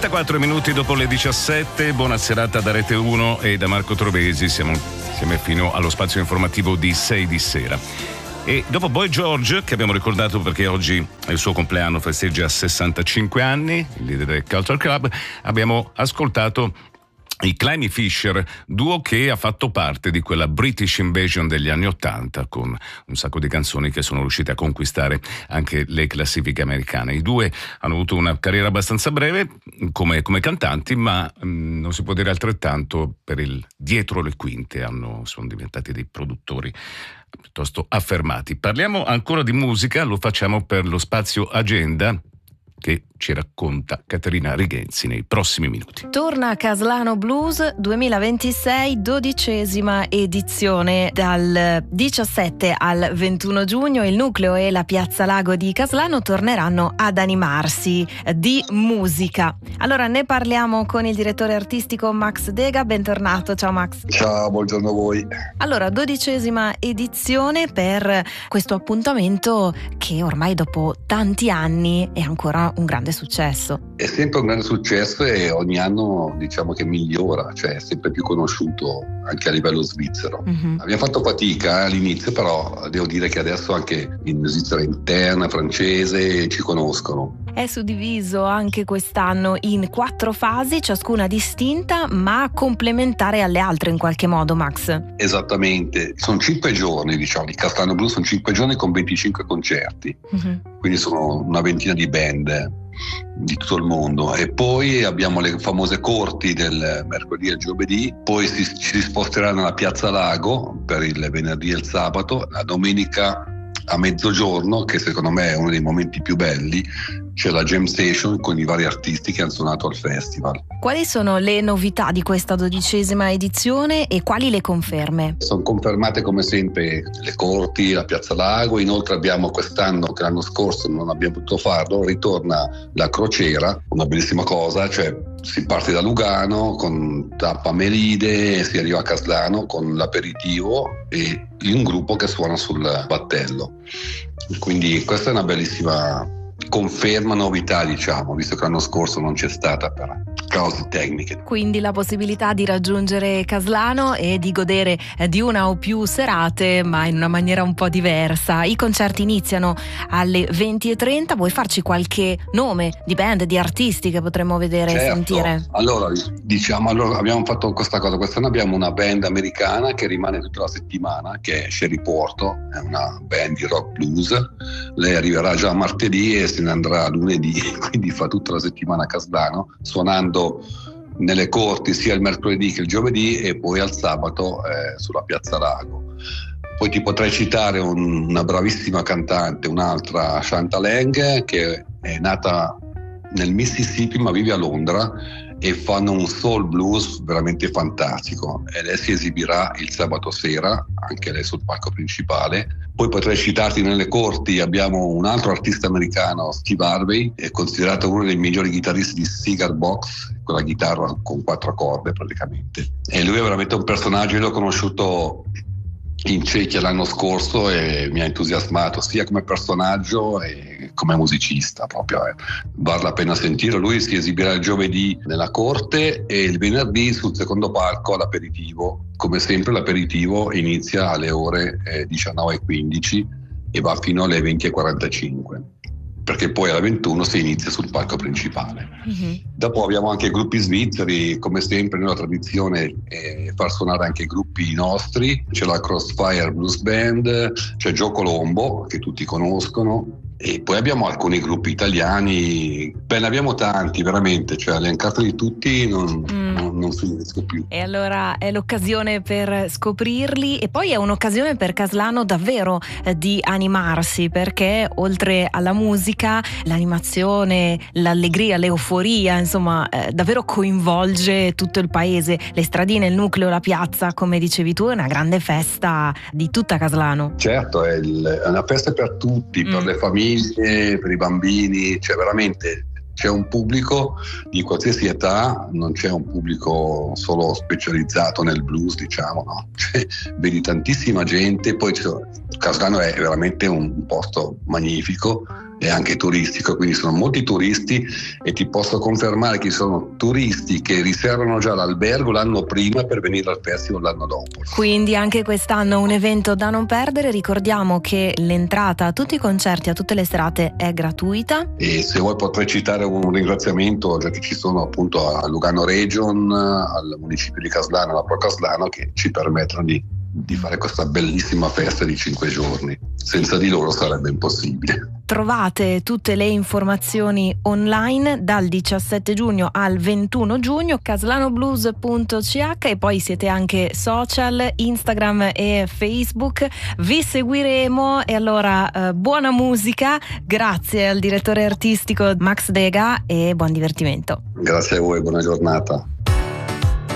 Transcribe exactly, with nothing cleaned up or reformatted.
trentaquattro minuti dopo le diciassette, buona serata da Rete uno e da Marco Trovesi, siamo insieme fino allo spazio informativo di sei di sera. E dopo Boy George, che abbiamo ricordato perché oggi è il suo compleanno, festeggia sessantacinque anni, il leader del Culture Club, abbiamo ascoltato i Climby Fisher, duo che ha fatto parte di quella British Invasion degli anni Ottanta, con un sacco di canzoni che sono riuscite a conquistare anche le classifiche americane. I due hanno avuto una carriera abbastanza breve come, come cantanti, ma mh, non si può dire altrettanto per il dietro le quinte, hanno, sono diventati dei produttori piuttosto affermati. Parliamo ancora di musica, lo facciamo per lo spazio Agenda, che ci racconta Caterina Righenzi nei prossimi minuti. Torna Caslano Blues duemilaventisei, dodicesima edizione. Dal diciassette al ventuno giugno il nucleo e la Piazza Lago di Caslano torneranno ad animarsi di musica. Allora ne parliamo con il direttore artistico Max Dega. Bentornato, ciao Max. Ciao, buongiorno a voi. Allora, dodicesima edizione per questo appuntamento che ormai dopo tanti anni è ancora un grande successo. È sempre un grande successo e ogni anno diciamo che migliora, cioè è sempre più conosciuto anche a livello svizzero. Mm-hmm. Abbiamo fatto fatica all'inizio, però devo dire che adesso anche in Svizzera interna, francese, ci conoscono. È suddiviso anche quest'anno in quattro fasi, ciascuna distinta ma complementare alle altre in qualche modo, Max. Esattamente, sono cinque giorni, diciamo, di Caslano Blues, sono cinque giorni con venticinque concerti, mm-hmm. quindi sono una ventina di band di tutto il mondo, e poi abbiamo le famose corti del mercoledì e il giovedì, poi si, ci sposteranno alla Piazza Lago per il venerdì e il sabato, la domenica a mezzogiorno, che secondo me è uno dei momenti più belli, c'è la jam station con i vari artisti che hanno suonato al festival. Quali sono le novità di questa dodicesima edizione e quali le conferme? Sono confermate come sempre le corti, la Piazza Lago, inoltre abbiamo quest'anno, che l'anno scorso non abbiamo potuto farlo, ritorna la crociera, una bellissima cosa, cioè si parte da Lugano con tappa Meride e si arriva a Caslano con l'aperitivo e un gruppo che suona sul battello. Quindi questa è una bellissima conferma, novità, diciamo, visto che l'anno scorso non c'è stata per cause tecniche. Quindi la possibilità di raggiungere Caslano e di godere di una o più serate, ma in una maniera un po' diversa. I concerti iniziano alle venti e trenta. Vuoi farci qualche nome di band, di artisti che potremmo vedere certo. e sentire? Allora, diciamo, allora abbiamo fatto questa cosa. Quest'anno abbiamo una band americana che rimane tutta la settimana, che è Sherry Porto, è una band di rock blues. Lei arriverà già martedì e se ne andrà lunedì, quindi fa tutta la settimana a Caslano, suonando nelle corti sia il mercoledì che il giovedì e poi al sabato eh, sulla Piazza Lago. Poi ti potrei citare un, una bravissima cantante, un'altra, Chantal Lang, che è nata nel Mississippi ma vive a Londra, e fanno un soul blues veramente fantastico, e lei si esibirà il sabato sera, anche lei sul palco principale. Poi potrei citarti nelle corti, abbiamo un altro artista americano, Steve Harvey, è considerato uno dei migliori chitarristi di Cigar Box, con la chitarra con quattro corde praticamente, e lui è veramente un personaggio. Io l'ho conosciuto in Cechia l'anno scorso e mi ha entusiasmato sia come personaggio e come musicista proprio, eh. Vale la pena sentire. Lui si esibirà il giovedì nella corte e il venerdì sul secondo palco all'aperitivo. Come sempre l'aperitivo inizia alle ore eh, diciannove e quindici e va fino alle venti e quarantacinque, perché poi alle ventuno si inizia sul palco principale. Mm-hmm. Dopo abbiamo anche gruppi svizzeri, come sempre nella tradizione è far suonare anche i gruppi nostri. C'è la Crossfire Blues Band, c'è Gio Colombo, che tutti conoscono, e poi abbiamo alcuni gruppi italiani. Beh, ne abbiamo tanti veramente, cioè elencarli tutti non, mm. non, non finisco più. E allora è l'occasione per scoprirli, e poi è un'occasione per Caslano davvero eh, di animarsi, perché oltre alla musica, l'animazione, l'allegria, l'euforia, insomma eh, davvero coinvolge tutto il paese. Le stradine, il nucleo, la piazza, come dicevi tu, è una grande festa di tutta Caslano. Certo, è, il, è una festa per tutti, mm. per le famiglie, per i bambini, cioè veramente c'è un pubblico di qualsiasi età, non c'è un pubblico solo specializzato nel blues, diciamo, no? Cioè, vedi tantissima gente. Poi Caslano è veramente un posto magnifico è anche turistico, quindi sono molti turisti e ti posso confermare che sono turisti che riservano già l'albergo l'anno prima per venire al festival l'anno dopo. Quindi anche quest'anno un evento da non perdere. Ricordiamo che l'entrata a tutti i concerti, a tutte le serate è gratuita. E se vuoi potrei citare un ringraziamento, già che ci sono appunto a Lugano Region, al municipio di Caslano, alla Pro Caslano, che ci permettono di di fare questa bellissima festa di cinque giorni. Senza di loro sarebbe impossibile. Trovate tutte le informazioni online dal diciassette giugno al ventuno giugno, caslanoblues punto c h, e poi siete anche social, Instagram e Facebook. Vi seguiremo e allora eh, buona musica, grazie al direttore artistico Max Dega e buon divertimento. Grazie a voi, buona giornata.